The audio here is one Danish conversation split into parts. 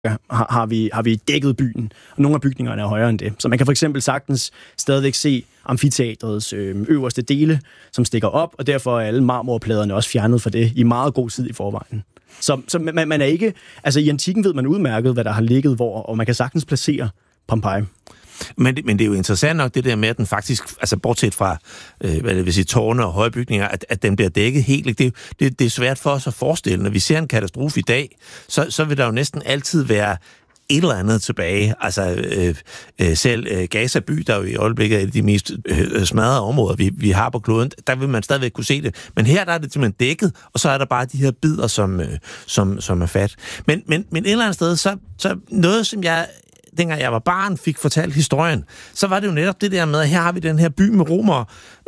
har vi dækket byen, og nogle af bygningerne er højere end det. Så man kan for eksempel sagtens stadigvæk se amfiteatrets øverste dele, som stikker op, og derfor er alle marmorpladerne også fjernet fra det i meget god tid i forvejen. Så man er ikke... Altså i antikken ved man udmærket, hvad der har ligget hvor, og man kan sagtens placere Pompeji. Men det er jo interessant nok, det der med, at den faktisk, altså bortset fra, hvad det vil sige, tårne og høje bygninger, at den bliver dækket helt. Det er svært for os at forestille. Når vi ser en katastrofe i dag, så vil der jo næsten altid være et eller andet tilbage. Altså selv Gaza by, der jo i øjeblikket er de mest smadrede områder, vi har på kloden, der vil man stadigvæk kunne se det. Men her der er det simpelthen dækket, og så er der bare de her bidder, som er fat. Men et eller andet sted, så noget, som dengang jeg var barn, fik fortalt historien, så var det jo netop det der med, at her har vi den her by med romere,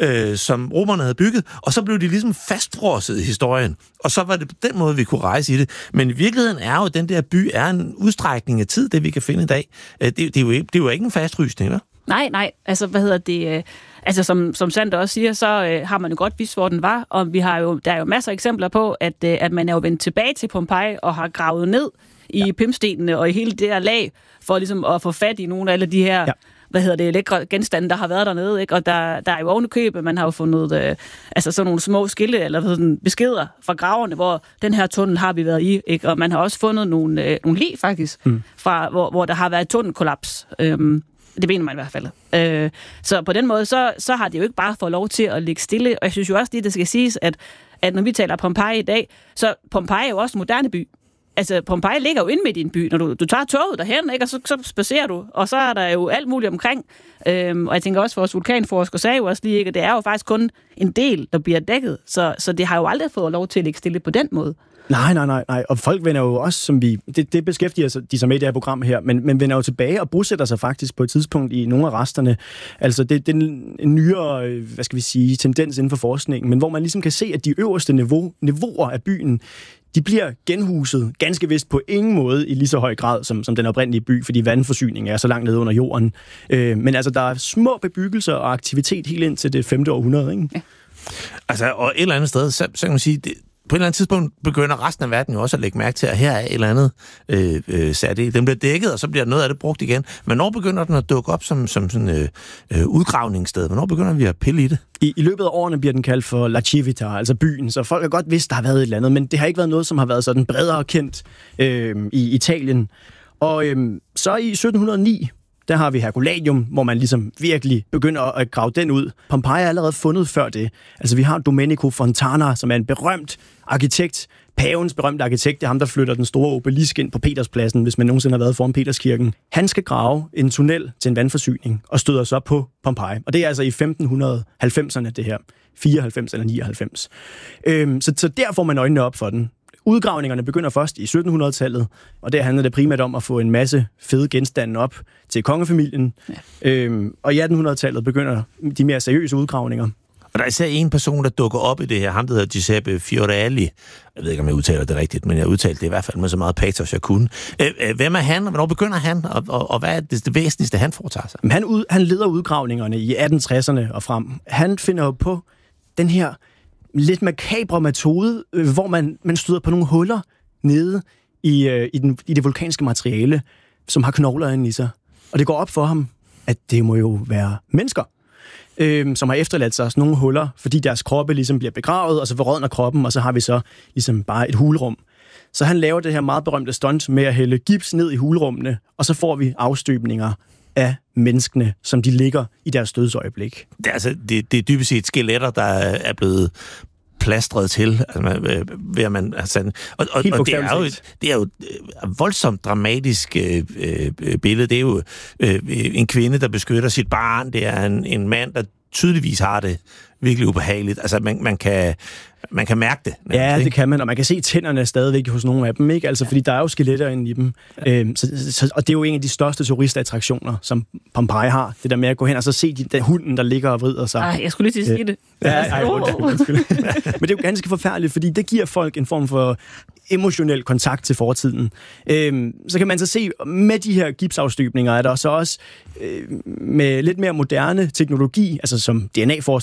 som romerne havde bygget, og så blev de ligesom fastfrosset i historien. Og så var det på den måde, vi kunne rejse i det. Men i virkeligheden er jo, den der by er en udstrækning af tid, det vi kan finde i dag. Det er jo ikke en fastfrysning, eller? Nej. Altså, altså som Sander også siger, så har man jo godt vidst, hvor den var, og der er jo masser af eksempler på, at man er jo vendt tilbage til Pompeji og har gravet ned i pimstenene og i hele det her lag, for ligesom at få fat i nogle af alle de her, lækre genstande, der har været dernede, ikke? Og der er jo ovenikøbet, man har jo fundet sådan nogle små skilte, eller sådan beskeder fra graverne, hvor den her tunnel har vi været i, ikke? Og man har også fundet nogle lig, faktisk, fra hvor der har været tunnelkollaps. Det mener man i hvert fald. Så på den måde, så har det jo ikke bare fået lov til at ligge stille, og jeg synes jo også, det skal siges, at når vi taler Pompeji i dag, så Pompeji er jo også en moderne by. Altså, Pompeji ligger jo inde midt i en by. Når du tager toget derhen, ikke, og så spacerer du, og så er der jo alt muligt omkring. Og jeg tænker også, vores vulkanforsker sagde jo også lige, ikke, at det er jo faktisk kun en del, der bliver dækket. Så det har jo aldrig fået lov til at ligge stille på den måde. Nej. Og folk vender jo også, som det beskæftiger de sig med i det her program her, men vender jo tilbage og bosætter sig faktisk på et tidspunkt i nogle af resterne. Altså, det er en nyere, tendens inden for forskningen, men hvor man ligesom kan se, at de øverste niveauer af byen, de bliver genhuset ganske vist på ingen måde i lige så høj grad som den oprindelige by, fordi vandforsyningen er så langt nede under jorden. Men altså, der er små bebyggelser og aktivitet helt ind til det 5. århundrede, ikke? Ja. Altså, og et eller andet sted, så kan man sige, på et eller andet tidspunkt begynder resten af verden jo også at lægge mærke til, at her er et eller andet sat i. Den bliver dækket, og så bliver noget af det brugt igen. Men når begynder den at dukke op som sådan udgravningssted? Hvornår begynder vi at pille i det? I løbet af årene bliver den kaldt for La Civita, altså byen, så folk har godt vidst, der har været et eller andet, men det har ikke været noget, som har været sådan bredere kendt i Italien. Og så i 1709, der har vi Herculaneum, hvor man ligesom virkelig begynder at grave den ud. Pompeji er allerede fundet før det. Altså vi har Domenico Fontana, som er en berømt arkitekt, pavens berømte arkitekt. Det er ham, der flytter den store obelisk ind på Peterspladsen, hvis man nogensinde har været foran Peterskirken. Han skal grave en tunnel til en vandforsyning og støder så på Pompeji. Og det er altså i 1590'erne det her. 94 eller 99. Så der får man øjnene op for den. Udgravningerne begynder først i 1700-tallet, og der handler det primært om at få en masse fede genstande op til kongefamilien. Ja. Og i 1800-tallet begynder de mere seriøse udgravninger. Og der er især en person, der dukker op i det her, ham der hedder Giuseppe Fiorelli. Jeg ved ikke, om jeg udtaler det rigtigt, men jeg udtalte det i hvert fald med så meget patos, jeg kunne. Hvem er han, og hvornår begynder han, og hvad er det væsentligste, han foretager sig? Han leder udgravningerne i 1860'erne og frem. Han finder jo på den her lidt makabre metode, hvor man støder på nogle huller nede i det vulkanske materiale, som har knogler inde i sig. Og det går op for ham, at det må jo være mennesker, som har efterladt sig sådan nogle huller, fordi deres kroppe ligesom bliver begravet, og så forrådner kroppen, og så har vi så ligesom bare et hulrum. Så han laver det her meget berømte stunt med at hælde gips ned i hulrummene, og så får vi afstøbninger af menneskene, som de ligger i deres dødsøjeblik. Det er dybest set skeletter, der er blevet plastret til, og det er jo et voldsomt dramatisk billede. Det er jo en kvinde, der beskytter sit barn. Det er en mand, der tydeligvis har det virkelig ubehageligt. Altså, man kan mærke det. Ja, det kan man, og man kan se tænderne stadigvæk hos nogle af dem, ikke? Altså, fordi der er jo skeletter inde i dem. Og det er jo en af de største turistattraktioner, som Pompeji har. Det der med at gå hen og så se den hunden, der ligger og vrider sig. Ej, jeg skulle lige til at sige det. Men det er jo ganske forfærdeligt, fordi det giver folk en form for emotionel kontakt til fortiden. Så kan man så se, med de her gipsafstøbninger, er der så også med lidt mere moderne teknologi, altså som DNA-forskning for eksempel,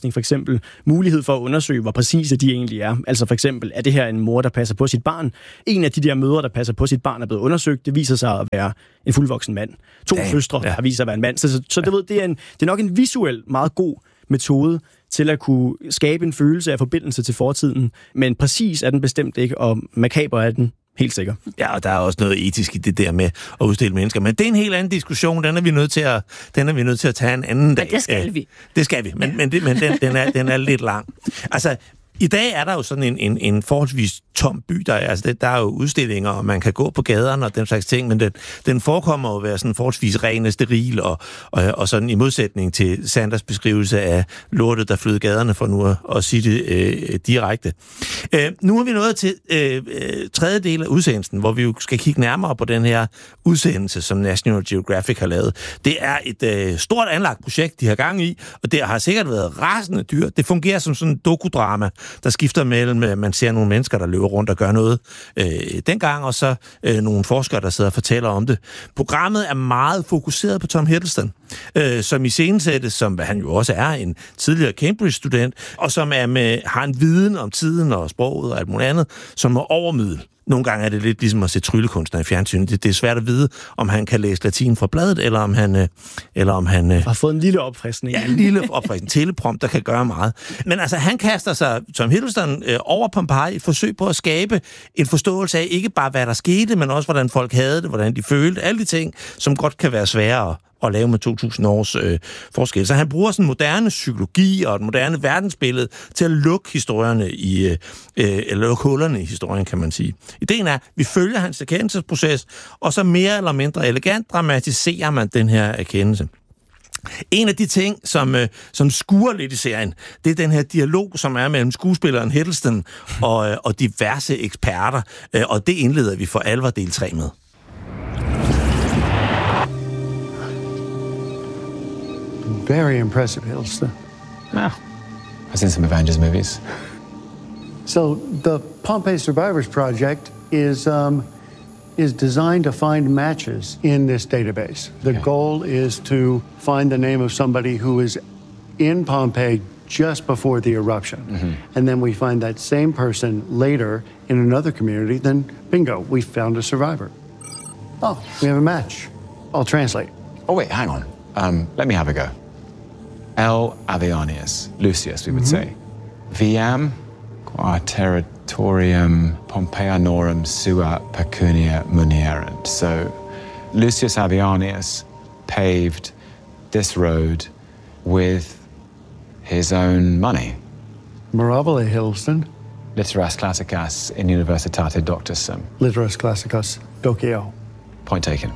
eksempel mulighed for at undersøge, hvor præcise de egentlig er. Altså for eksempel, er det her en mor, der passer på sit barn? En af de der mødre, der passer på sit barn, er blevet undersøgt. Det viser sig at være en fuldvoksen mand. 2 søstre, der viser at være en mand. Så det, det er nok en visuel meget god metode til at kunne skabe en følelse af forbindelse til fortiden. Men præcis er den bestemt ikke, og makaber er den helt sikkert. Ja, og der er også noget etisk i det der med at udstille mennesker. Men det er en helt anden diskussion. Den er vi nødt til at tage en anden dag. Men det skal vi. Det skal vi, men den er lidt lang. Altså, i dag er der jo sådan en forholdsvis tom by. Der er jo udstillinger, og man kan gå på gaderne og den slags ting, men den forekommer jo at være sådan forholdsvis ren og steril, og sådan i modsætning til Sanders beskrivelse af lortet, der flød gaderne, for nu at sige det direkte. Nu er vi nået til tredje del af udsendelsen, hvor vi jo skal kigge nærmere på den her udsendelse, som National Geographic har lavet. Det er et stort anlagt projekt, de har gang i, og det har sikkert været rasende dyrt. Det fungerer som sådan en dokudrama, der skifter mellem, at man ser nogle mennesker, der løber rundt og gør noget dengang, og så nogle forskere, der sidder og fortæller om det. Programmet er meget fokuseret på Tom Hiddleston, som iscenesættes, som han jo også er, en tidligere Cambridge-student, og som har en viden om tiden og sproget og alt muligt andet, som er overmiddel. Nogle gange er det lidt ligesom at se tryllekunstner i fjernsynet. Det er svært at vide, om han kan læse latin fra bladet, eller om han har fået en lille opfriskning. Ja, en lille opfriskning. Teleprompt, der kan gøre meget. Men altså, han kaster sig, Tom Hiddleston, over Pompeji i et forsøg på at skabe en forståelse af ikke bare, hvad der skete, men også, hvordan folk havde det, hvordan de følte, alle de ting, som godt kan være svære at lave med 2000 års forskel. Så han bruger sådan moderne psykologi og et moderne verdensbillede til at lukke historierne eller lukke hullerne i historien, kan man sige. Ideen er, at vi følger hans erkendelsesproces, og så mere eller mindre elegant dramatiserer man den her erkendelse. En af de ting, som skuer lidt i serien, det er den her dialog, som er mellem skuespilleren Hiddleston og diverse eksperter, og det indleder vi for alvor del 3 med. Very impressive, Hiddleston. Wow. I've seen some Avengers movies. So the Pompeii Survivors Project is designed to find matches in this database. The goal is to find the name of somebody who is in Pompeii just before the eruption. Mm-hmm. And then we find that same person later in another community, then bingo, we found a survivor. Oh, we have a match. I'll translate. Oh, wait, hang on. Let me have a go. L. Avianius, Lucius, we would say. Viam quaterritorium Pompeianorum sua pecunia munierent. So Lucius Avianius paved this road with his own money. Mirabile, Hiddleston. Literas classicas in universitate doctus sum. Literas classicas docio. Point taken.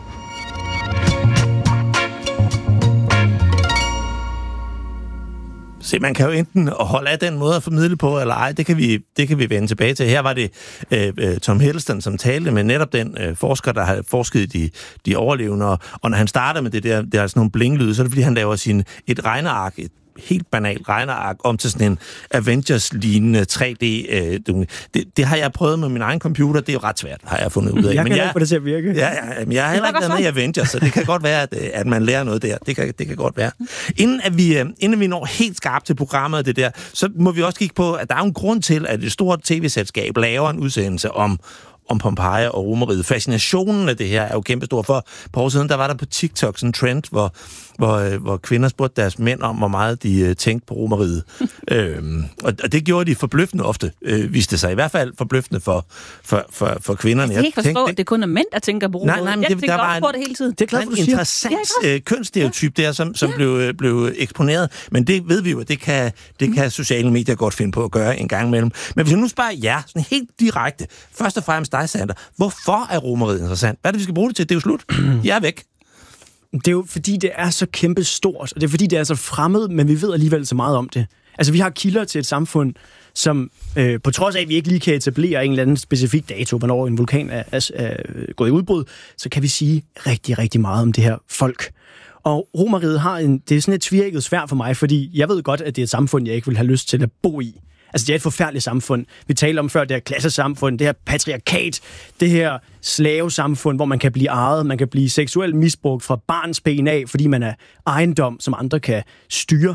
Se, man kan jo enten holde af den måde at formidle på, eller ej, det kan vi vende tilbage til. Her var det Tom Hiddleston, som talte med netop den forsker, der har forsket i de overlevende, og når han starter med det er sådan nogle blinglyde, så er det, fordi han laver et regneark, et helt banalt regneark om til sådan en Avengers-lignende 3D. Det har jeg prøvet med min egen computer. Det er jo ret svært, har jeg fundet ud af. Jeg kan ikke få det til at virke. Men jeg har heller ikke været med i Avengers, så det kan godt være, at man lærer noget der. Det kan godt være. Inden vi når helt skarpt til programmet af det der, så må vi også kigge på, at der er en grund til, at et stort tv-selskab laver en udsendelse om Pompeji og Romeriet. Fascinationen af det her er jo kæmpestor. For et par år siden, der var der på TikTok sådan en trend, hvor kvinder spurgte deres mænd om, hvor meget de tænkte på Romeriet. Og det gjorde de forbløffende ofte, viste sig i hvert fald forbløffende for kvinderne. Jeg kan ikke forstå, at det kun er mænd, der tænker på Romeriet. Nej, jeg tænker også på det hele tiden. Det er en interessant kønsstereotyp der, som blev eksponeret. Men det ved vi jo, at det kan sociale medier godt finde på at gøre en gang imellem. Men hvis jeg nu spørger jer, sådan helt direkte, først og fremmest dig, Sander, hvorfor er Romeriet interessant? Hvad er det, vi skal bruge det til? Det er jo slut. Jeg er væk. Det er jo fordi, det er så kæmpe stort, og det er fordi, det er så fremmed, men vi ved alligevel så meget om det. Altså, vi har kilder til et samfund, som på trods af, at vi ikke lige kan etablere en eller anden specifik dato, hvornår en vulkan er gået i udbrud, så kan vi sige rigtig, rigtig meget om det her folk. Og Romeriet det er sådan et tvirket svært for mig, fordi jeg ved godt, at det er et samfund, jeg ikke vil have lyst til at bo i. Altså, det er et forfærdeligt samfund. Vi talte om før det her klassesamfund, det her patriarkat, det her slavesamfund, hvor man kan blive ejet, man kan blive seksuelt misbrugt fra barnsben af, fordi man er ejendom, som andre kan styre.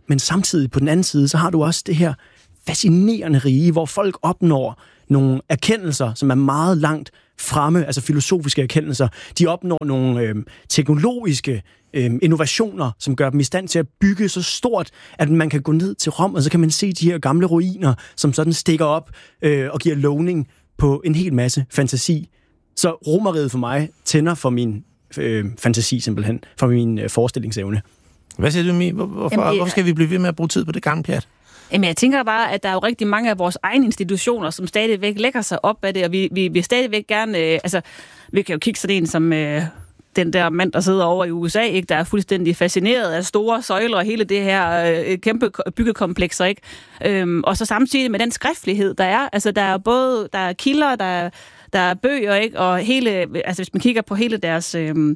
men samtidig på den anden side, så har du også det her fascinerende rige, hvor folk opnår nogle erkendelser, som er meget langt fremme, altså filosofiske erkendelser. De opnår nogle teknologiske innovationer, som gør dem i stand til at bygge så stort, at man kan gå ned til Rom, og så kan man se de her gamle ruiner, som sådan stikker op og giver lovning på en hel masse fantasi. Så Romerriget for mig tænder for min fantasi simpelthen, for min forestillingsevne. Hvad siger du, Mie? Hvorfor skal vi blive ved med at bruge tid på det gamle pjat? Jamen, jeg tænker bare, at der er jo rigtig mange af vores egne institutioner, som stadigvæk lægger sig op af det, og vi stadigvæk gerne... vi kan jo kigge sådan en som... den der mand, der sidder over i USA, ikke, der er fuldstændig fascineret af store søjler og hele det her kæmpe byggekomplekser, ikke? Og så samtidig med den skriftlighed, der er. Altså, der er kilder, der er bøger, ikke? Og hele, altså hvis man kigger på hele deres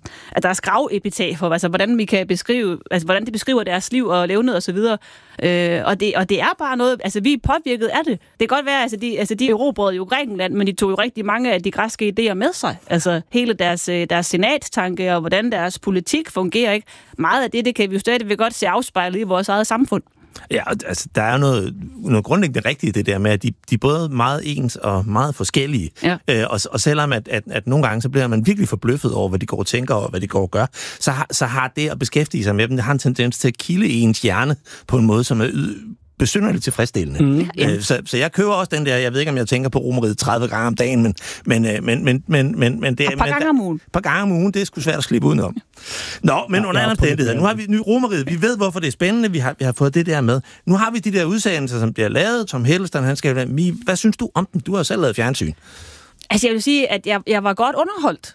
gravepitafer, altså hvordan vi kan beskrive, altså hvordan de beskriver deres liv og levned og så videre. Og det er bare noget, altså vi er påvirket af det. Det kan godt være, altså de erobrede jo Grækenland, men de tog jo rigtig mange af de græske idéer med sig. Altså hele deres senatstanke og hvordan deres politik fungerer, ikke? Meget af det kan vi jo stadigvæk godt se afspejlet i vores eget samfund. Ja, altså der er noget grundlæggende rigtigt i det der med, at de er både meget ens og meget forskellige. Ja. Og selvom at nogle gange, så bliver man virkelig forbløffet over, hvad de går og tænker og hvad de går og gør, så har det at beskæftige sig med dem, det har en tendens til at kilde ens hjerne på en måde, som er besynderligt tilfredsstillende. Så jeg køber også den der, jeg ved ikke, om jeg tænker på Romerriget 30 gange om dagen, men det er... Et par gange om ugen. Et par gange om ugen, det er sgu svært at slippe udenom. Nå, men under andre omstændigheder. Nu har vi Romerriget, vi ved, hvorfor det er spændende, vi har fået det der med. Nu har vi de der udsendelser, som bliver lavet, Tom Hiddleston, han skal... Hvad synes du om dem? Du har jo selv lavet fjernsyn. Altså, jeg vil sige, at jeg var godt underholdt.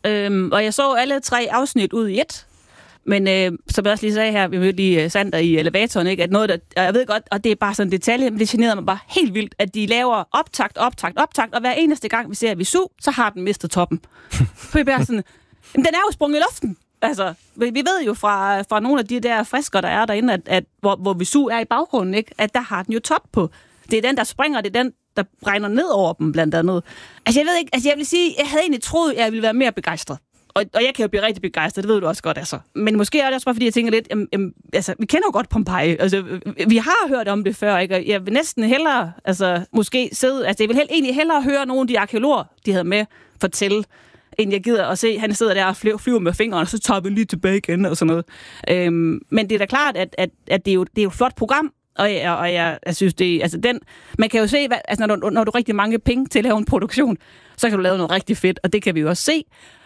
Og jeg så alle 3 afsnit ud i et. Men som jeg også lige sagde her, vi mødte lige Sander i elevatoren, ikke? At noget, jeg ved godt, og det er bare sådan en detalje, men det generede mig bare helt vildt, at de laver optakt, og hver eneste gang, vi ser Visu, så har den mistet toppen. For vi bare sådan, den er jo sprunget i luften. Altså, vi ved jo fra nogle af de der frisker, der er derinde, at hvor Visu er i baggrunden, ikke? At der har den jo top på. Det er den, der springer, det er den, der brænder ned over dem, blandt andet. Altså, jeg ved ikke, jeg vil sige, jeg havde egentlig troet, at jeg ville være mere begejstret. Og jeg kan jo blive rigtig begejstret, det ved du også godt, altså. Men måske er det også bare, fordi jeg tænker lidt, altså, vi kender jo godt Pompeji. Altså, vi har hørt om det før, ikke? Og jeg vil næsten hellere, altså, måske sidde... Altså, jeg vil egentlig hellere høre nogle af de arkeologer, de havde med, fortælle, end jeg gider at se, han sidder der og flyver med fingrene, og så tager vi lige tilbage igen, og sådan noget. Men det er da klart, at det er jo et flot program, og jeg synes, det altså den... Man kan jo se, altså, når du rigtig mange penge til at lave en produktion, så kan du lave noget rigtig fedt, og det kan vi jo også se.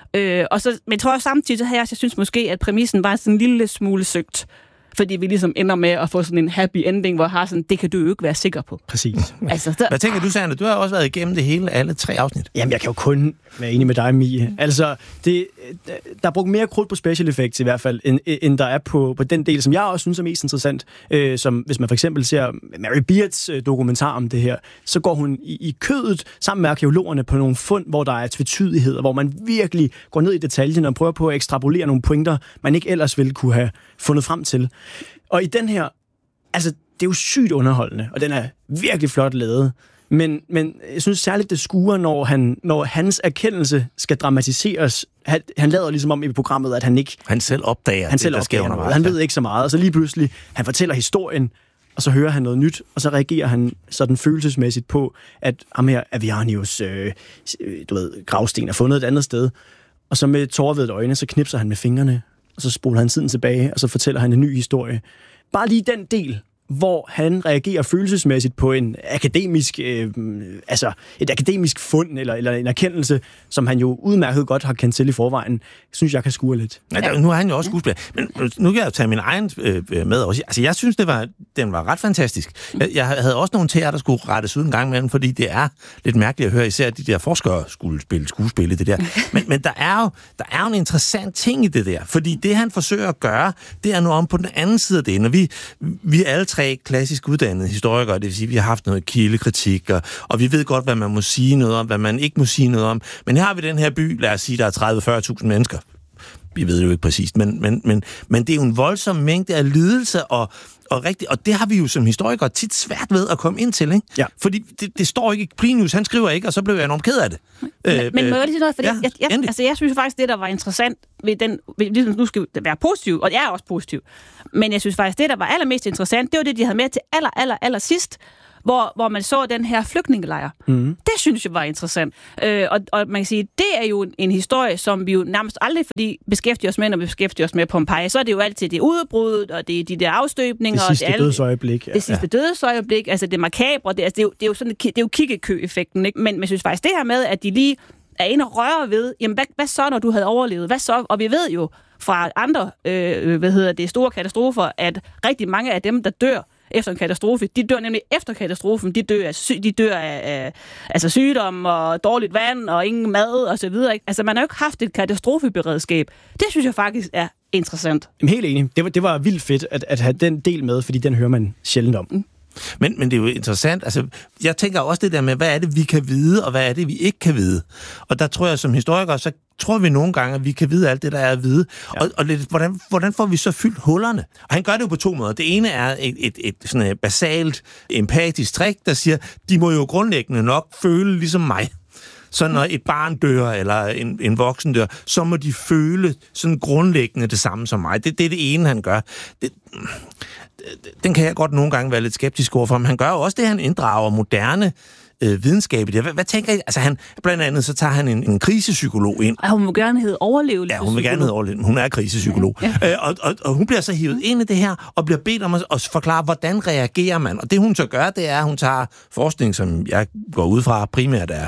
Og så, men jeg tror samtidig, så jeg synes måske, at præmissen var sådan en lille smule søgt. Fordi vi ligesom ender med at få sådan en happy ending, hvor har sådan, det kan du jo ikke være sikker på. Præcis. Altså, hvad tænker du, Sander? Du har også været igennem det hele, alle 3 afsnit. Jamen, jeg kan jo kun være enig med dig, Mie. Altså, der er brugt mere krudt på special effects i hvert fald, end der er på den del, som jeg også synes er mest interessant. Som hvis man for eksempel ser Mary Beards dokumentar om det her, så går hun i kødet sammen med arkeologerne på nogle fund, hvor der er tvetydigheder, hvor man virkelig går ned i detaljen og prøver på at ekstrapolere nogle pointer, man ikke ellers ville kunne have fundet frem til. Og i den her, altså, det er jo sygt underholdende, og den er virkelig flot lavet. Men jeg synes særligt, det skuer, når hans erkendelse skal dramatiseres. Han lader ligesom om i programmet, at han selv opdager noget. Han ved ikke så meget, og så lige pludselig, han fortæller historien, og så hører han noget nyt, og så reagerer han sådan følelsesmæssigt på, at Avianius gravsten er fundet et andet sted. Og så med tårervedet øjne, så knipser han med fingrene, og så spoler han tiden tilbage, og så fortæller han en ny historie. Bare lige den del, hvor han reagerer følelsesmæssigt på en akademisk, et akademisk fund eller en erkendelse, som han jo udmærket godt har kendt til i forvejen, synes jeg kan skure lidt. Ja, nu er han jo også skuespiller, men nu kan jeg jo tage min egen med også. Altså, jeg synes, den var ret fantastisk. Jeg havde også nogle teater, der skulle rettes ud en gang imellem, fordi det er lidt mærkeligt at høre, især de der forskere skulle spille skuespil i det der. Men der er jo en interessant ting i det der, fordi det, han forsøger at gøre, det er nu om på den anden side af det. Når vi er alle 3 klassisk uddannede historikere, det vil sige, at vi har haft noget kildekritik, og vi ved godt, hvad man må sige noget om, hvad man ikke må sige noget om. Men her har vi den her by, lad os sige, der er 30-40.000 mennesker. vi ved det jo ikke præcist, men det er jo en voldsom mængde af lidelse og det har vi jo som historikere tit svært ved at komme ind til, ikke? Ja. Fordi det står ikke, Plinius, han skriver ikke, og så blev jeg enormt ked af det. Men må jeg lige sige noget, fordi jeg synes faktisk, det der var interessant ved den, ligesom nu skal vi være positiv, og jeg er også positiv, men jeg synes faktisk, det der var allermest interessant, det var det, de havde med til aller sidst, hvor man så den her flygtningelejr. Mm. Det synes jeg var interessant. Og man kan sige, det er jo en historie, som vi jo nærmest aldrig beskæftiger os med, når vi beskæftiger os med Pompeji. Så er det jo altid det udbrud, og det er de der afstøbninger. Det sidste dødsøjeblik. Det sidste dødsøjeblik, altså det makabre. Det er jo sådan, det er jo kikkekø-effekten, ikke? Men jeg synes faktisk, det her med, at de lige er inde og rører ved, jamen hvad så, når du havde overlevet? Hvad så? Og vi ved jo fra andre store katastrofer, at rigtig mange af dem, der dør efter en katastrofe, de dør nemlig efter katastrofen. De dør af sygdom og dårligt vand og ingen mad og så videre. Altså man har jo ikke haft et katastrofeberedskab. Det synes jeg faktisk er interessant. Jamen, helt enig. Det var vildt fedt at have den del med, fordi den hører man sjældent om. Mm. Men det er jo interessant. Altså, jeg tænker også det der med, hvad er det, vi kan vide, og hvad er det, vi ikke kan vide. Og der tror jeg, som historikere, så tror vi nogle gange, at vi kan vide alt det, der er at vide. Ja. Og lidt, hvordan får vi så fyldt hullerne? Og han gør det jo på 2 måder. Det ene er et sådan basalt, empatisk trick, der siger, de må jo grundlæggende nok føle ligesom mig. Så når et barn dør, eller en voksen dør, så må de føle sådan grundlæggende det samme som mig. Det er det ene, han gør. Den kan jeg godt nogle gange være lidt skeptisk overfor, men han gør jo også det, han inddrager moderne videnskab i det. Hvad tænker I? Altså blandt andet så tager han en krisepsykolog ind. Og hun vil gerne hedde overlevelse. Ja, hun vil gerne hedde overlevelse. Hun er krisepsykolog. Ja. Og hun bliver så hivet ind i det her, og bliver bedt om at forklare, hvordan reagerer man. Og det hun så gør, det er, at hun tager forskning, som jeg går ud fra primært er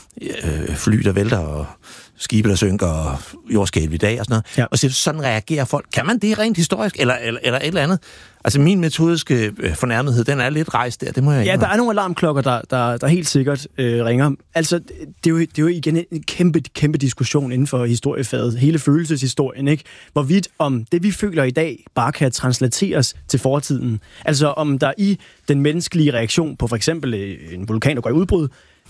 fly, der vælter, og skibe, der synker, og jordskælv i dag, og sådan noget. Ja. Og så sådan reagerer folk. Kan man det rent historisk, eller et eller andet? Altså, min metodiske fornærmethed, den er lidt rejst der, det må jeg ikke. Ja, der er nogle alarmklokker, der helt sikkert ringer. Altså, det er jo igen en kæmpe diskussion inden for historiefaget. Hele følelseshistorien, ikke? Hvorvidt om det, vi føler i dag, bare kan translateres til fortiden. Altså, om der i den menneskelige reaktion på for eksempel en vulkan, der går i udbrud,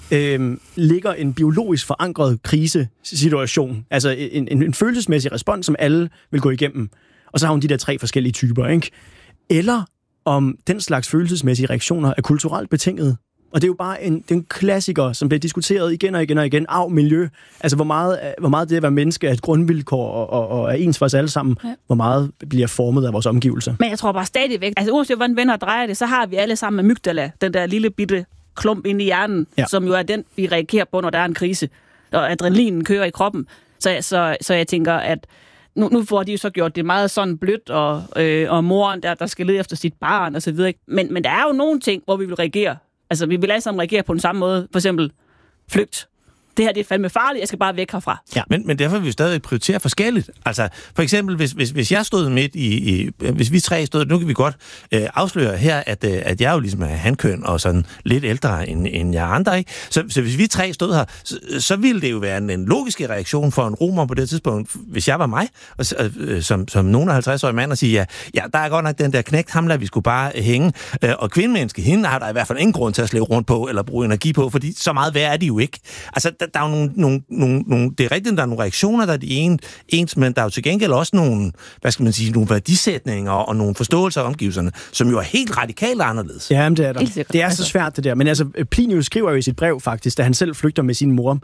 ligger en biologisk forankret krisesituation. Altså en følelsesmæssig respons, som alle vil gå igennem. Og så har hun de der 3 forskellige typer, ikke? Eller om den slags følelsesmæssige reaktioner er kulturelt betinget. Og det er jo bare en klassiker, som bliver diskuteret igen og igen. Miljø. Altså, hvor meget det at være menneske er et grundvilkår og er ens for os alle sammen. Ja. Hvor meget bliver formet af vores omgivelser. Men jeg tror bare stadigvæk, altså uanset hvordan vender drejer det, så har vi alle sammen amygdala, den der lille bitte klump inde i hjernen, som jo er den, vi reagerer på, når der er en krise. Og adrenalinen kører i kroppen. Så jeg tænker, at nu får de jo så gjort det meget sådan blødt, og moren, der skal lede efter sit barn, og så videre. Men der er jo nogle ting, hvor vi vil reagere. Altså, vi vil alle sammen reagere på den samme måde. For eksempel, flygt. Det her, det er fandme farligt, jeg skal bare væk herfra. Ja. Men derfor vil vi stadig prioritere forskelligt. Altså, for eksempel, hvis jeg stod midt hvis vi 3 stod, nu kan vi godt afsløre her, at jeg jo ligesom er hankøn og sådan lidt ældre end jeg andre, ikke? Så hvis vi 3 stod her, så ville det jo være en logiske reaktion for en romer på det tidspunkt, hvis jeg var mig, og, som nogen af 50-årige mand, og sige, ja, der er godt nok den der knægt, ham lader vi skulle bare hænge, og kvindemenneske, hende har der i hvert fald ingen grund til at slæve rundt på, eller bruge energi på, fordi så meget værd er de jo ikke. Altså, der er jo nogle det er rigtigt, der er nogle reaktioner, der er de ens, men der er jo til gengæld også nogle, hvad skal man sige, nogle værdisætninger og nogle forståelser af omgivelserne, som jo er helt radikalt anderledes. Ja, men det er der. Det er så svært, det der. Men altså, Plinius skriver jo i sit brev faktisk, da han selv flygter med sin mor,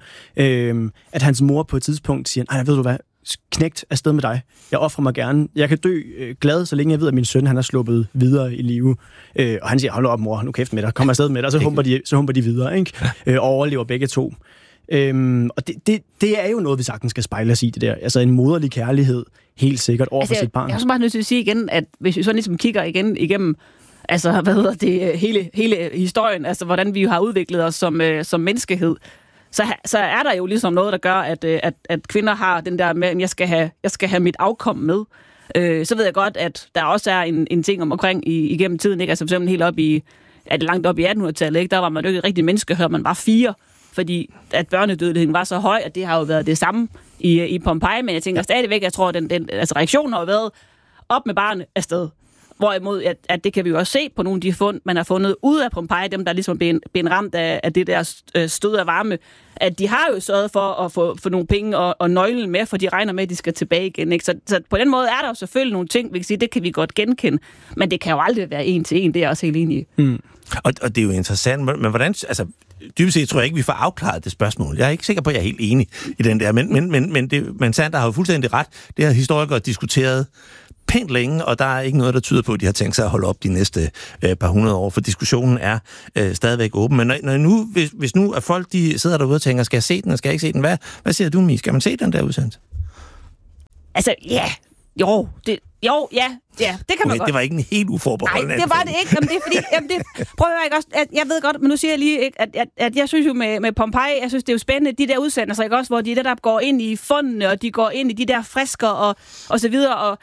at hans mor på et tidspunkt siger, ved du hvad, knægt afsted med dig. Jeg offrer mig gerne. Jeg kan dø glad, så længe jeg ved, at min søn han er sluppet videre i live. Og han siger, hold op mor, nu kæft med dig, kom afsted med dig, så humper de videre, ikke? Og overlever begge to. Og det er jo noget, vi sagtens skal spejle os i, det der. Altså en moderlig kærlighed, helt sikkert, over for sit barn. Jeg er også bare nødt til at sige igen, at hvis vi så ligesom kigger igen igennem, altså, hele historien, altså hvordan vi har udviklet os som menneskehed, så er der jo ligesom noget, der gør, at kvinder har den der med, at jeg skal have mit afkom med. Så ved jeg godt, at der også er en ting omkring igennem tiden, ikke? Altså for eksempel helt langt op i 1800-tallet, ikke? Der var man jo ikke rigtig menneskehør, man var 4, fordi at børnedødeligheden var så høj, at det har jo været det samme i Pompeji, men jeg tænker stadigvæk, jeg tror, at reaktionen har været op med barnet afsted. Hvorimod, at det kan vi jo også se på nogle af de fund, man har fundet ud af Pompeji, dem der ligesom er blevet ramt af det der stød af varme, at de har jo sørget for at få nogle penge og nøglen med, for de regner med, at de skal tilbage igen. Ikke? Så på den måde er der jo selvfølgelig nogle ting, vi kan sige, det kan vi godt genkende, men det kan jo aldrig være en til en, det er jeg også helt enig i. Og det er jo interessant, men hvordan, altså dybest set tror jeg ikke, vi får afklaret det spørgsmål. Jeg er ikke sikker på, at jeg er helt enig i den der, men Sander har jo fuldstændig ret. Det har historikere diskuteret pænt længe, og der er ikke noget, der tyder på, at de har tænkt sig at holde op de næste par hundrede år, for diskussionen er stadigvæk åben. Men hvis nu at folk de sidder derude og tænker, skal jeg se den, skal jeg ikke se den? Hvad siger du, Mi? Skal man se den der udsendelse? Altså, ja. Det kan man godt. Det var ikke en helt uforbeholden. Nej, det var det ikke. Jamen, det er fordi, prøv at høre, ikke også, at jeg ved godt, men nu siger jeg lige, ikke, at jeg synes jo med Pompeji, jeg synes, det er jo spændende, de der udsendelser, ikke også, hvor de der går ind i fundene, og de går ind i de der frisker og så videre. Og,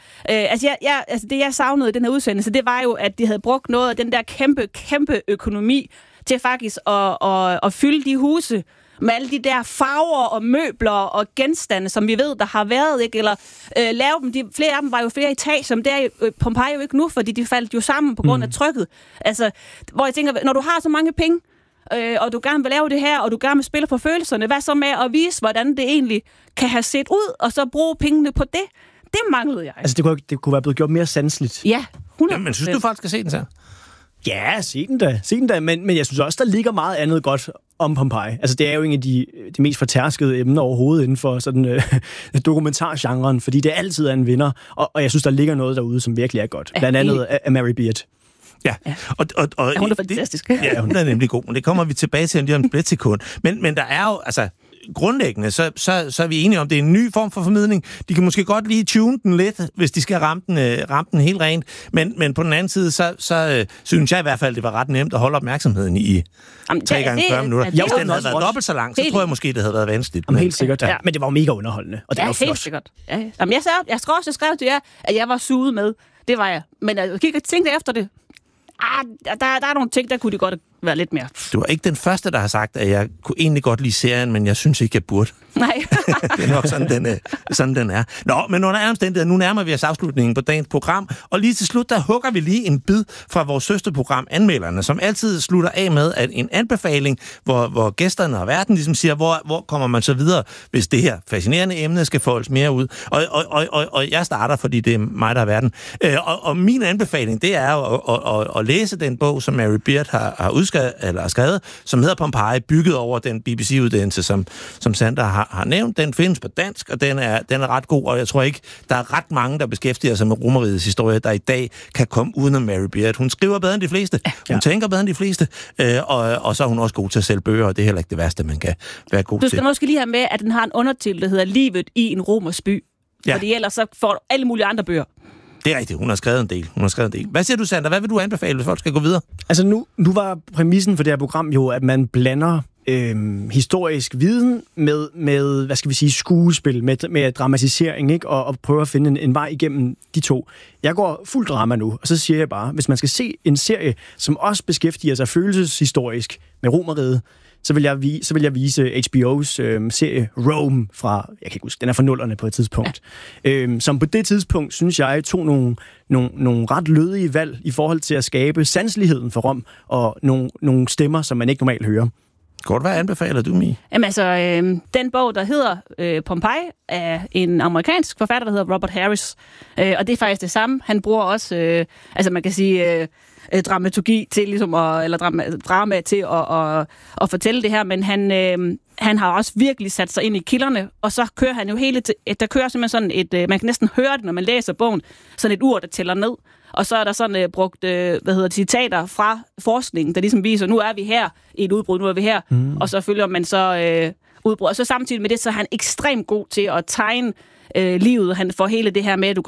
det, jeg savnede i den her udsendelse, det var jo, at de havde brugt noget af den der kæmpe økonomi til faktisk at fylde de huse med alle de der farver og møbler og genstande, som vi ved, der har været, ikke? Eller lave dem, flere af dem var jo flere etager, men det er Pompeji jo ikke nu, fordi de faldt jo sammen på grund af trykket. Altså, hvor jeg tænker, når du har så mange penge, og du gerne vil lave det her, og du gerne vil spille på følelserne, hvad så med at vise, hvordan det egentlig kan have set ud, og så bruge pengene på det? Det manglede jeg. Altså, det kunne være blevet gjort mere sanseligt. Ja, 100%. Men synes du faktisk skal se den så? Ja, se den da. Men jeg synes også, der ligger meget andet godt om Pompeji. Altså, det er jo en af de mest fortærskede emner overhovedet inden for sådan dokumentargenren, fordi det altid er en vinder, og jeg synes, der ligger noget derude, som virkelig er godt. Blandt andet af Mary Beard. Ja. Og hun er fantastisk. Ja, hun er nemlig god, men det kommer vi tilbage til lige om et splitsekund. Men der er jo, altså, grundlæggende, så er vi enige om, det er en ny form for formidling. De kan måske godt lige tune den lidt, hvis de skal ramme den helt rent. Men på den anden side, så synes jeg i hvert fald, det var ret nemt at holde opmærksomheden i 3 gange 40 minutter. Hvis den havde været dobbelt så lang, så tror jeg måske, det havde været vanskeligt. Helt sikkert. Ja. Men det var jo mega underholdende, og det var flot. Helt sikkert. Ja. Jamen, jeg skrev til jer, at jeg var suget med. Det var jeg. Men jeg tænkte efter det. Der er nogle ting, der kunne de godt være lidt mere. Du var ikke den første, der har sagt, at jeg kunne egentlig godt lide serien, men jeg synes ikke, jeg burde. Nej. Det er nok sådan, den er. Nå, men under alle omstændigheder, nu nærmer vi os afslutningen på dagens program, og lige til slut, der hugger vi lige en bid fra vores søsterprogram, Anmelderne, som altid slutter af med at en anbefaling, hvor gæsterne og verden ligesom siger, hvor kommer man så videre, hvis det her fascinerende emne skal foldes mere ud. Og jeg starter, fordi det er mig, der er verden. Og min anbefaling, det er at læse den bog, som Mary Beard har skrevet, som hedder Pompeji, bygget over den BBC-uddannelse, som Sandra har nævnt. Den findes på dansk, og den er ret god, og jeg tror ikke, der er ret mange, der beskæftiger sig med Romerrigets historie, der i dag kan komme udenom Mary Beard. Hun skriver bedre end de fleste. Hun tænker bedre end de fleste, og så er hun også god til at sælge bøger, og det er heller ikke det værste, man kan være god til. Du skal måske lige have med, at den har en undertitel, der hedder Livet i en romersk by. Ja. Fordi ellers så får du alle mulige andre bøger. Det er rigtigt. Hun har skrevet en del. Hvad siger du, Sander? Hvad vil du anbefale, hvis folk skal gå videre? Altså nu var præmissen for det her program jo, at man blander historisk viden med hvad skal vi sige, skuespil, med dramatisering, ikke? Og prøver at finde en vej igennem de to. Jeg går fuld drama nu, og så siger jeg bare, hvis man skal se en serie, som også beskæftiger sig følelseshistorisk med Romerriget, så vil jeg vise HBO's serie Rome fra, jeg kan ikke huske, den er fra 00'erne på et tidspunkt. Som på det tidspunkt, synes jeg, tog nogle ret lødige valg i forhold til at skabe sanseligheden for Rom, og nogle stemmer, som man ikke normalt hører. Godt, hvad anbefaler du, Mi? Jamen altså, den bog, der hedder Pompeji, er en amerikansk forfatter, der hedder Robert Harris. Og det er faktisk det samme. Han bruger også, altså man kan sige, dramaturgi til ligesom eller drama til at fortælle det her, men han har også virkelig sat sig ind i kilderne, og så kører han jo der kører simpelthen sådan et, man kan næsten høre det, når man læser bogen, sådan et ur, der tæller ned. Og så er der sådan brugt, citater fra forskningen, der ligesom viser, nu er vi her i et udbrud, nu er vi her, og så følger man så udbrud. Og så samtidig med det, så er han ekstremt god til at tegne livet. Han får hele det her med,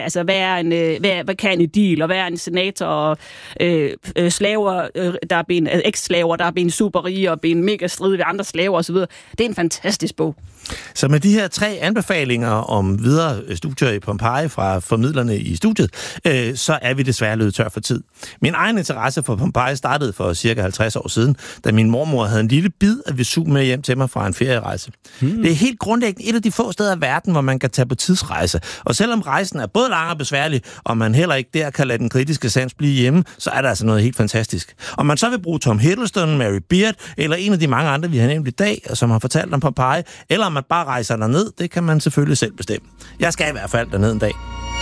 hvad kan en idyl, og hvad er en senator, og slaver, der er blevet eks-slaver, der er blevet superrige, og blevet mega stride ved andre slaver osv. Det er en fantastisk bog. Så med de her 3 anbefalinger om videre studier i Pompeji fra formidlerne i studiet, så er vi desværre løbet tør for tid. Min egen interesse for Pompeji startede for cirka 50 år siden, da min mormor havde en lille bid af Vesuv med hjem til mig fra en ferierejse. Det er helt grundlæggende et af de få steder i verden, hvor man kan tage på tidsrejse. Og selvom rejsen er både lang og besværlig, og man heller ikke der kan lade den kritiske sans blive hjemme, så er der altså noget helt fantastisk. Om man så vil bruge Tom Hiddleston, Mary Beard, eller en af de mange andre, vi har nævnt i dag, som har fortalt om Pompeji, eller om man bare rejser derned, det kan man selvfølgelig selv bestemme. Jeg skal i hvert fald derned en dag.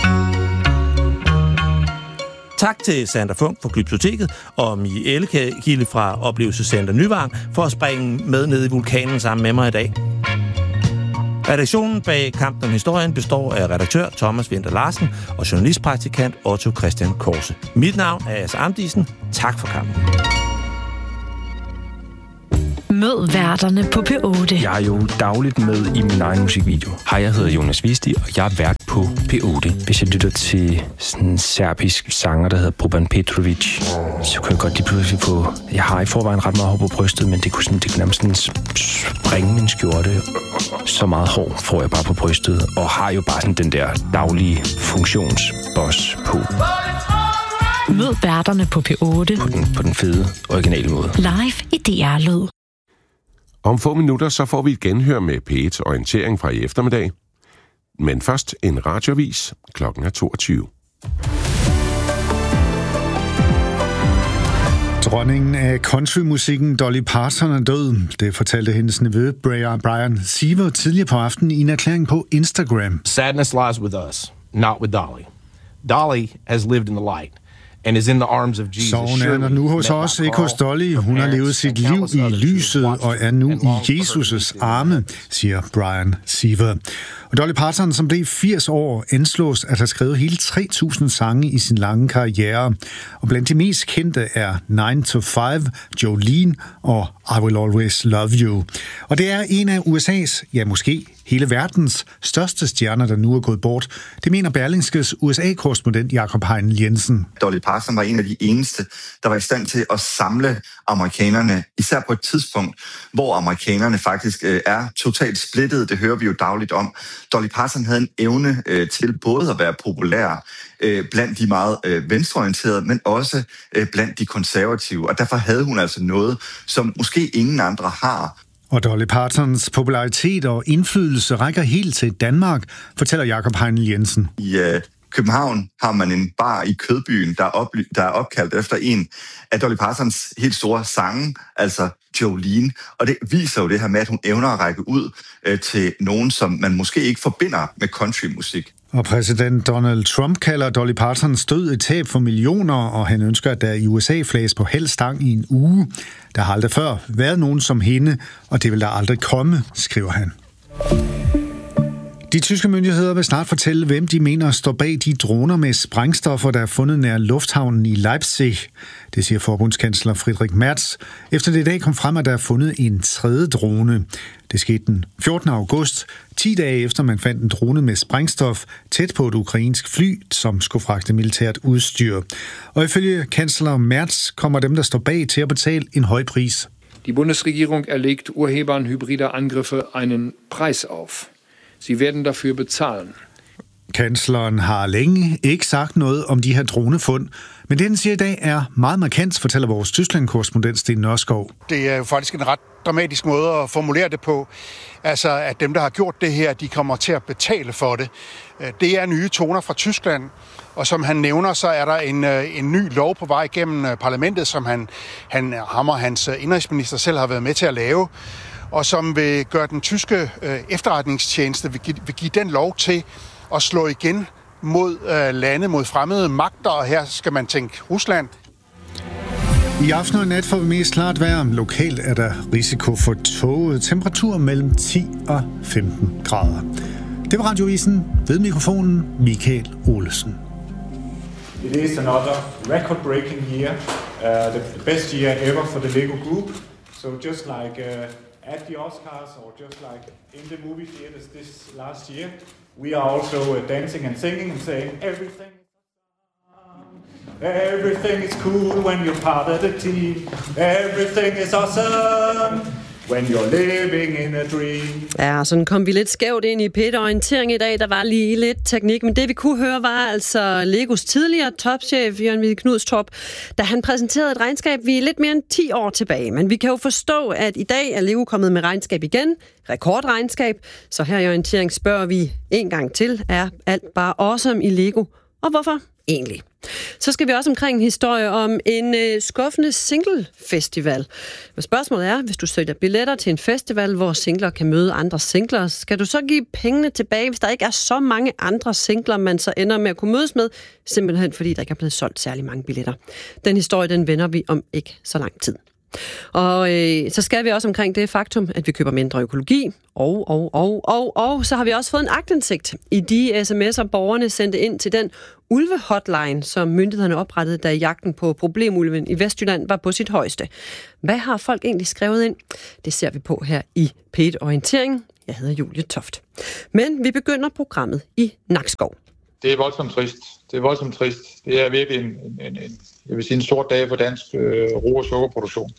Tak til Sander Funk fra Glyptoteket og Mie Ellekilde fra Oplevelsescenter Nyvang for at springe med ned i vulkanen sammen med mig i dag. Redaktionen bag Kampen om Historien består af redaktør Thomas Winter Larsen og journalistpraktikant Otto Christian Korse. Mit navn er Asse Amdisen. Tak for kampen. Mød værterne på P8. Jeg er jo dagligt med i min egen musikvideo. Hej, jeg hedder Jonas Visti, og jeg er vært på P8. Hvis jeg lytter til sådan en serbisk sanger, der hedder Boban Petrovic, så kan jeg godt lige pludselig få... Jeg har i forvejen ret meget hår på brystet, men det kunne nærmest sådan springe min skjorte. Så meget hår får jeg bare på brystet, og har jo bare sådan den der daglige funktionsboss på. Mød værterne på P8. På den fede, originale måde. Live i DR Lyd. Om få minutter så får vi et genhør med P1's orientering fra i eftermiddag. Men først en radioavis. Klokken er 22. Dronningen af countrymusikken Dolly Parton er død. Det fortalte hendes nevø Brian Siever tidligere på aftenen i en erklæring på Instagram. Sadness lies with us, not with Dolly. Dolly has lived in the light. Sorgen er nu hos os, ikke hos Dolly. Hun har levet sit liv i lyset og er nu i Jesus' arme, siger Brian Siever. Og Dolly Parton, som blev 80 år, anslås at have skrevet hele 3.000 sange i sin lange karriere. Og blandt de mest kendte er 9 to 5, Jolene og I Will Always Love You. Og det er en af USA's, ja måske hele verdens største stjerner, der nu er gået bort. Det mener Berlingskes USA-korrespondent Jakob Heinl Jensen. Dolly Parton var en af de eneste, der var i stand til at samle amerikanerne, især på et tidspunkt, hvor amerikanerne faktisk er totalt splittet. Det hører vi jo dagligt om. Dolly Parton havde en evne til både at være populær blandt de meget venstreorienterede, men også blandt de konservative. Og derfor havde hun altså noget, som måske ingen andre har. Og Dolly Partons popularitet og indflydelse rækker helt til Danmark, fortæller Jakob Heinl Jensen. I København har man en bar i Kødbyen, der er opkaldt efter en af Dolly Partons helt store sange, altså Jolene. Og det viser jo det her med, at hun evner at række ud til nogen, som man måske ikke forbinder med countrymusik. Og præsident Donald Trump kalder Dolly Partons død et tab for millioner, og han ønsker, at der i USA flages på halv stang i en uge. Der har aldrig før været nogen som hende, og det vil der aldrig komme, skriver han. De tyske myndigheder vil snart fortælle, hvem de mener står bag de droner med sprængstoffer, der er fundet nær lufthavnen i Leipzig. Det siger forbundskansler Friedrich Merz, efter det i dag kom frem, at der er fundet en tredje drone. Det skete den 14. august, 10 dage efter man fandt en drone med sprængstof tæt på et ukrainsk fly, som skulle fragte militært udstyr. Og ifølge kansler Merz kommer dem, der står bag, til at betale en høj pris. Die Bundesregierung erlegt Urhebern hybrider Angriffe einen Preis auf. Sie werden dafür bezahlen. Kansleren har længe ikke sagt noget om de her dronefund, men det, den siger i dag, er meget markant, fortæller vores Tyskland-korrespondent Sten Nørskov. Det er jo faktisk en ret dramatisk måde at formulere det på. Altså, at dem, der har gjort det her, de kommer til at betale for det. Det er nye toner fra Tyskland, og som han nævner, så er der en ny lov på vej igennem parlamentet, som ham og hans indrigsminister selv har været med til at lave, og som vil gøre den tyske efterretningstjeneste, vil give den lov til at slå igen mod lande, mod fremmede magter, og her skal man tænke Rusland. I aften og nat får vi mest klart vejr. Lokalt er der risiko for tåge. Temperatur mellem 10 og 15 grader. Det var Radiovisen. Ved mikrofonen Michael Olesen. It is another record-breaking year. The best year ever for the Lego Group. So just like at the Oscars or just like in the movie theaters this last year, we are also dancing and singing and saying everything is cool when you're part of the team. Everything is awesome. when you're living in a dream. Ja, sådan kom vi lidt skævt ind i P1-orientering i dag. Der var lige lidt teknik, men det vi kunne høre var altså Legos tidligere topchef, Jørgen Vig Knudstorp, da han præsenterede et regnskab, vi er lidt mere end 10 år tilbage. Men vi kan jo forstå, at i dag er Lego kommet med regnskab igen, rekordregnskab. Så her i orientering spørger vi en gang til, er alt bare awesome i Lego? Og hvorfor egentlig? Så skal vi også omkring en historie om en skuffende single-festival. Men spørgsmålet er, hvis du søger billetter til en festival, hvor singler kan møde andre singler, skal du så give pengene tilbage, hvis der ikke er så mange andre singler, man så ender med at kunne mødes med, simpelthen fordi der ikke er blevet solgt særlig mange billetter. Den historie, den vender vi om ikke så lang tid. Og så skal vi også omkring det faktum, at vi køber mindre økologi, og så har vi også fået en aktindsigt i de sms'er, borgerne sendte ind til den ulvehotline, som myndighederne oprettede, da jagten på problemulven i Vestjylland var på sit højeste. Hvad har folk egentlig skrevet ind? Det ser vi på her i P1 Orientering. Jeg hedder Julie Toft. Men vi begynder programmet i Nakskov. Det er voldsomt trist. Det er virkelig en stor dag for dansk ro- og sukkerproduktion.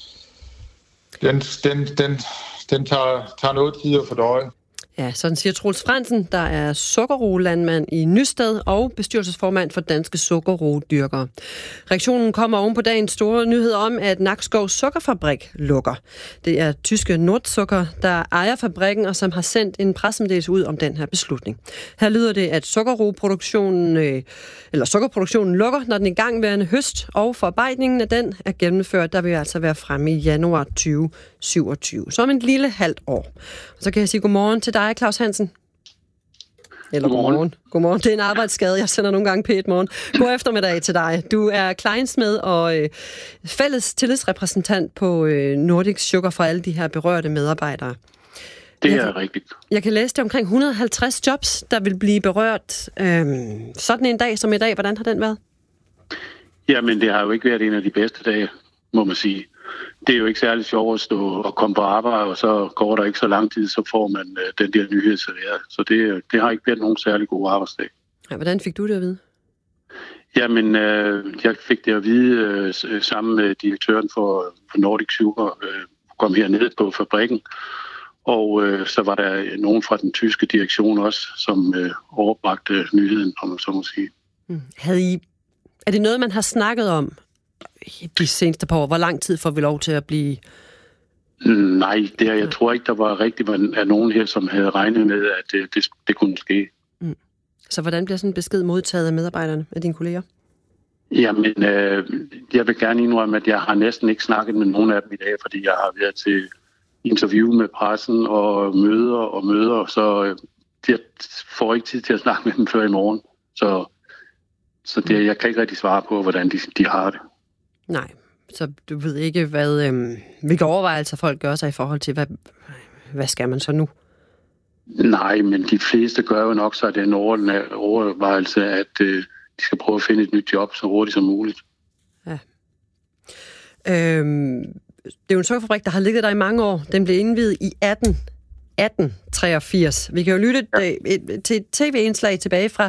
Den tager noget tid at fordøje. Ja, sådan siger Troels Fransen, der er sukkerroelandmand i Nysted og bestyrelsesformand for Danske Sukkerroedyrkere. Reaktionen kommer oven på dagens store nyhed om, at Nakskov Sukkerfabrik lukker. Det er tyske Nordzucker, der ejer fabrikken og som har sendt en pressemeddelelse ud om den her beslutning. Her lyder det, at sukkerproduktionen lukker, når den igangværende høst og forarbejdningen af den er gennemført. Der vil altså være fremme i januar 2027, som et lille halvt år. Og så kan jeg sige godmorgen til dig, Claus Hansen. Eller godmorgen. Det er en arbejdsskade. Jeg sender nogle gange P1 morgen. God eftermiddag til dig. Du er klejnsmed og fælles tillidsrepræsentant på Nordic Sugar for alle de her berørte medarbejdere. Det er rigtigt. Jeg kan læse det omkring 150 jobs, der vil blive berørt. Sådan en dag som i dag, hvordan har den været? Jamen, det har jo ikke været en af de bedste dage, må man sige. Det er jo ikke særlig sjovt at stå og komme på arbejde, og så går der ikke så lang tid, så får man den der nyhed serveret. Så det har ikke været nogen særlig god arbejdsdag. Ja, hvordan fik du det at vide? Jamen, jeg fik det at vide sammen med direktøren for Nordic Sugar, kom herned på fabrikken. Og så var der nogen fra den tyske direktion også, som overbragte nyheden, om man så må sige. Er det noget, man har snakket om de seneste par år? Hvor lang tid får vi lov til at blive? Nej, jeg tror ikke, der var rigtig nogen her, som havde regnet med, at det kunne ske. Så hvordan bliver sådan en besked modtaget af medarbejderne, af dine kolleger? Jamen, jeg vil gerne indrømme, at jeg har næsten ikke snakket med nogen af dem i dag, fordi jeg har været til interview med pressen og møder, så jeg får ikke tid til at snakke med dem før i morgen. Så jeg kan ikke rigtig svare på, hvordan de har det. Nej, så du ved ikke, hvilke overvejelser folk gør sig i forhold til, hvad skal man så nu? Nej, men de fleste gør jo nok så den overvejelse, at de skal prøve at finde et nyt job så hurtigt som muligt. Ja. Det er jo en sukkerfabrik, der har ligget der i mange år. Den blev indviet i 1883. Vi kan jo lytte til et tv-indslag tilbage fra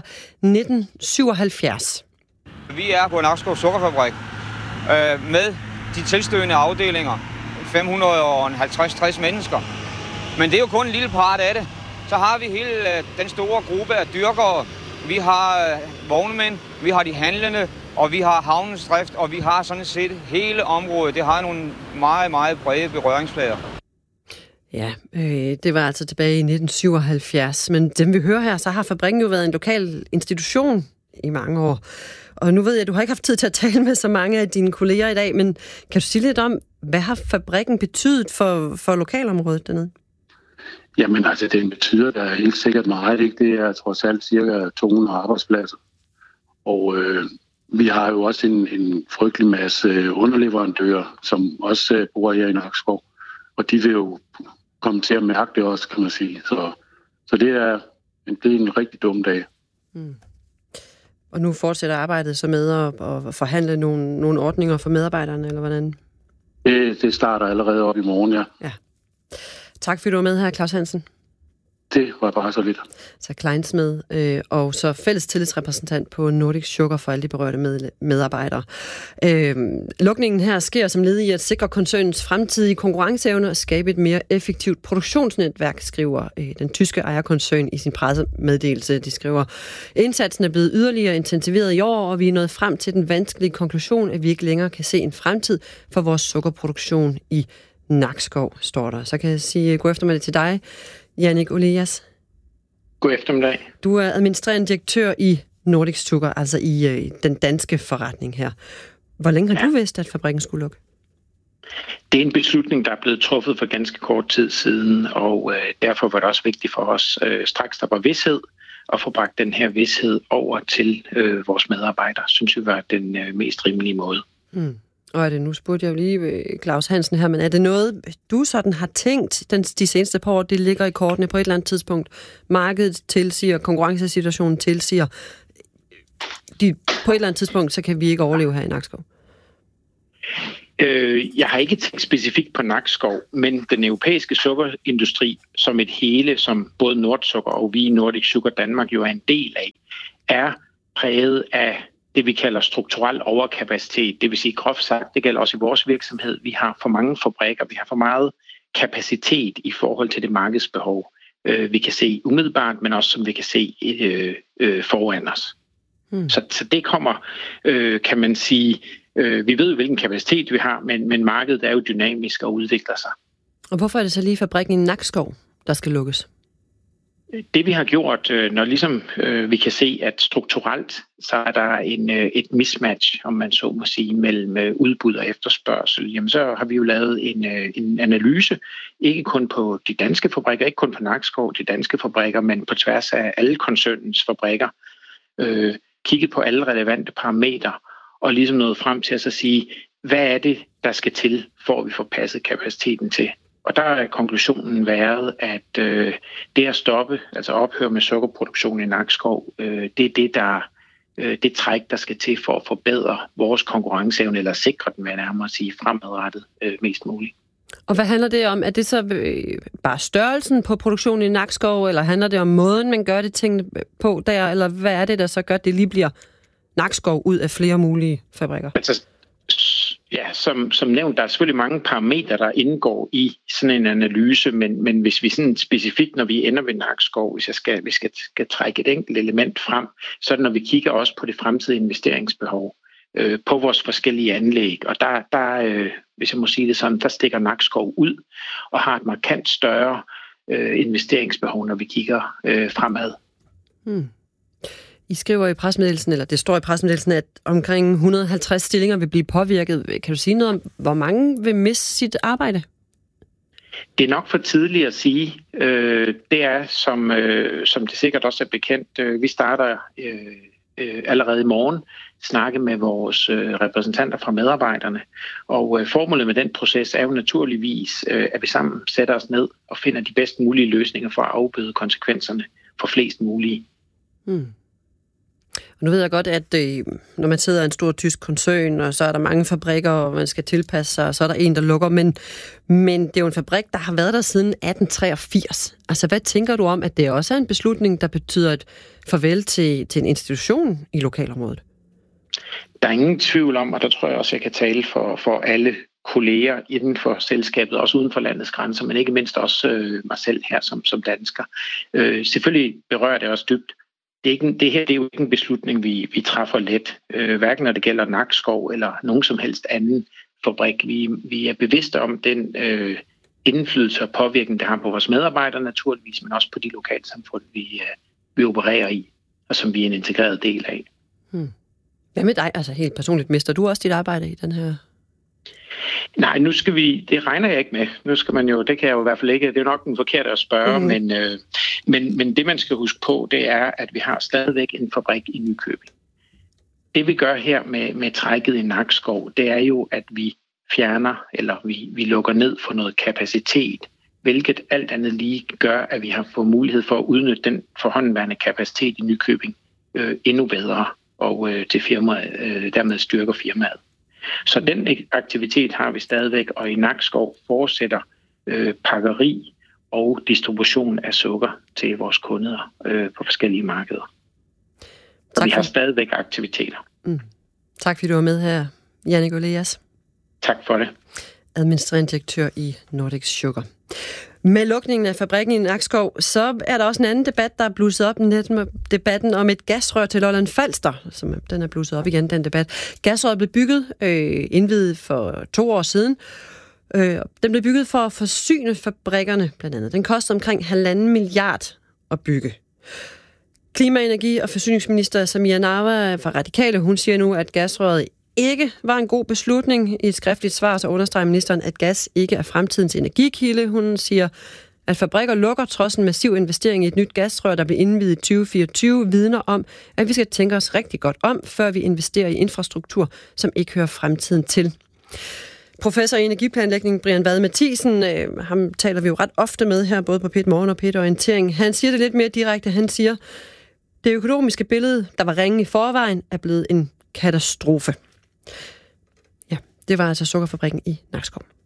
1977. Vi er på Nakskov Sukkerfabrik med de tilstødende afdelinger. 550-60 mennesker. Men det er jo kun en lille part af det. Så har vi hele den store gruppe af dyrkere. Vi har vognmænd, vi har de handlende, og vi har havnens drift, og vi har sådan set hele området. Det har nogle meget, meget brede berøringsflader. Ja, det var altså tilbage i 1977. Men dem vi hører her, så har fabrikken jo været en lokal institution i mange år. Og nu ved jeg, at du har ikke haft tid til at tale med så mange af dine kolleger i dag, men kan du sige lidt om, hvad har fabrikken betydet for lokalområdet dernede? Jamen altså, det betyder da helt sikkert meget, ikke? Det er trods alt cirka 200 arbejdspladser. Og vi har jo også en frygtelig masse underleverandører, som også bor her i Nakskov. Og de vil jo komme til at mærke det også, kan man sige. Så det er en rigtig dum dag. Mm. Og nu fortsætter arbejdet så med at forhandle nogle ordninger for medarbejderne, eller hvordan? Det starter allerede op i morgen, ja. Tak fordi du var med her, Claus Hansen. Det var bare så lidt. Så Kleinsmed og så fælles tillidsrepræsentant på Nordic Sugar for alle de berørte medarbejdere. Lukningen her sker som led i at sikre koncernens fremtidige konkurrenceevne og skabe et mere effektivt produktionsnetværk, skriver den tyske ejerkoncern i sin pressemeddelelse. De skriver, indsatsen er blevet yderligere intensiveret i år, og vi er nået frem til den vanskelige konklusion, at vi ikke længere kan se en fremtid for vores sukkerproduktion i Nakskov, står der. Så kan jeg sige god eftermiddag til dig, Jannik Oleas. God eftermiddag. Du er administrerende direktør i Nordic Sugar, altså i den danske forretning her. Hvor længe har du vidst, at fabrikken skulle lukke? Det er en beslutning, der er blevet truffet for ganske kort tid siden, og derfor var det også vigtigt for os, straks der var vished, at få bragt den her vished over til vores medarbejdere, synes vi var den mest rimelige måde. Og er det, nu spurgte jeg jo lige Claus Hansen her, men er det noget, du sådan har tænkt de seneste par år, det ligger i kortene på et eller andet tidspunkt? Markedet tilsiger, konkurrencesituationen tilsiger, på et eller andet tidspunkt, så kan vi ikke overleve her i Nakskov? Jeg har ikke tænkt specifikt på Nakskov, men den europæiske sukkerindustri som et hele, som både Nordsukker og vi i Nordic Sugar Danmark jo er en del af, er præget af det, vi kalder strukturel overkapacitet. Det vil sige groft sagt, det gælder også i vores virksomhed. Vi har for mange fabrikker, vi har for meget kapacitet i forhold til det markedsbehov, vi kan se umiddelbart, men også som vi kan se foran os. Så det kommer, kan man sige, vi ved hvilken kapacitet vi har, men markedet er jo dynamisk og udvikler sig. Og hvorfor er det så lige fabrikken i Nakskov, der skal lukkes? Det vi har gjort, når ligesom vi kan se, at strukturelt så er der et mismatch, om man så må sige, mellem udbud og efterspørgsel, jamen så har vi jo lavet en analyse, ikke kun på de danske fabrikker, ikke kun på Nakskov, de danske fabrikker, men på tværs af alle koncernens fabrikker, kigget på alle relevante parametre, og ligesom nået frem til at så sige, hvad er det, der skal til, for at vi får passet kapaciteten til. Og der er konklusionen været, at det at stoppe, altså ophøre med sukkerproduktion i Nakskov, det er det træk, der skal til for at forbedre vores konkurrenceevne, eller sikre den, vil jeg nærmere sige, fremadrettet mest muligt. Og hvad handler det om? Er det så bare størrelsen på produktionen i Nakskov, eller handler det om måden, man gør det tingene på der, eller hvad er det, der så gør, at det lige bliver Nakskov ud af flere mulige fabrikker? Altså, ja, som nævnt, der er selvfølgelig mange parametre, der indgår i sådan en analyse, men hvis vi sådan specifikt, når vi ender ved Nakskov, hvis vi skal trække et enkelt element frem, så er det, når vi kigger også på det fremtidige investeringsbehov på vores forskellige anlæg. Og der hvis jeg må sige det sådan, der stikker Nakskov ud og har et markant større investeringsbehov, når vi kigger fremad. I skriver i pressemeddelelsen, eller det står i pressemeddelelsen, at omkring 150 stillinger vil blive påvirket. Kan du sige noget om, hvor mange vil miste sit arbejde? Det er nok for tidligt at sige. Det er, som det sikkert også er bekendt, vi starter allerede i morgen snakke med vores repræsentanter fra medarbejderne. Og formålet med den proces er jo naturligvis, at vi sammen sætter os ned og finder de bedst mulige løsninger for at afbøde konsekvenserne for flest mulige. Og nu ved jeg godt, at når man sidder i en stor tysk koncern, og så er der mange fabrikker, og man skal tilpasse sig, og så er der en, der lukker. Men det er jo en fabrik, der har været der siden 1883. Altså, hvad tænker du om, at det også er en beslutning, der betyder et farvel til en institution i lokalområdet? Der er ingen tvivl om, og der tror jeg også, jeg kan tale for alle kolleger inden for selskabet, også uden for landets grænser, men ikke mindst også mig selv her som dansker. Selvfølgelig berører det også dybt. Det her det er jo ikke en beslutning, vi træffer let, hverken når det gælder Nakskov eller nogen som helst anden fabrik. Vi er bevidste om den indflydelse og påvirkning, det har på vores medarbejdere naturligvis, men også på de lokalsamfund, vi opererer i, og som vi er en integreret del af. Hvad med dig? Altså helt personligt, mister du også dit arbejde i den her? Nej, det regner jeg ikke med. Nu skal man jo, det kan jeg jo i hvert fald ikke, det er nok den forkerte at spørge, men det man skal huske på, det er, at vi har stadigvæk en fabrik i Nykøbing. Det vi gør her med trækket i Nakskov, det er jo, at vi fjerner, eller vi lukker ned for noget kapacitet, hvilket alt andet lige gør, at vi har fået mulighed for at udnytte den forhåndenværende kapacitet i Nykøbing endnu bedre, og til firmaet, dermed styrker firmaet. Så den aktivitet har vi stadigvæk, og i Nakskov fortsætter pakkeri og distribution af sukker til vores kunder på forskellige markeder. Så vi har stadigvæk aktiviteter. Tak fordi du var med her, Jannik Oleas. Tak for det. Administrerende direktør i Nordic Sugar. Med lukningen af fabrikken i Nakskov, så er der også en anden debat, der er blusset op. Debatten om et gasrør til Lolland Falster, som den er blusset op igen, den debat. Gasrøret blev bygget, indviet for 2 år siden. Den blev bygget for at forsyne fabrikkerne, blandt andet. Den koster omkring 1,5 milliard at bygge. Klima-, energi- og forsyningsminister Samira Nawa fra Radikale, hun siger nu, at gasrøret ikke var en god beslutning. I et skriftligt svar så understreger ministeren, at gas ikke er fremtidens energikilde. Hun siger, at fabrikker lukker trods en massiv investering i et nyt gasrør, der blev indviet i 2024, vidner om, at vi skal tænke os rigtig godt om, før vi investerer i infrastruktur, som ikke hører fremtiden til. Professor i energiplanlægning Brian Vad Mathisen, ham taler vi jo ret ofte med her, både på P1 Morgen og P1 Orientering. Han siger det lidt mere direkte. Han siger, det økonomiske billede, der var ringe i forvejen, er blevet en katastrofe. Ja, det var altså sukkerfabrikken i Nakskov.